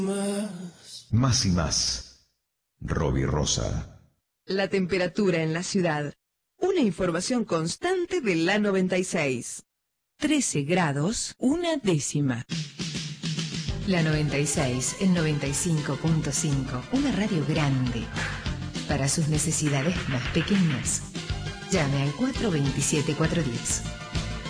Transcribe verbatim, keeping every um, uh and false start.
Más y más. Robbie Rosa. La temperatura en la ciudad. Una información constante de la noventa y seis. trece grados, una décima. La noventa y seis, el noventa y cinco punto cinco. Una radio grande. Para sus necesidades más pequeñas. Llame al cuatro dos siete, cuatro uno cero.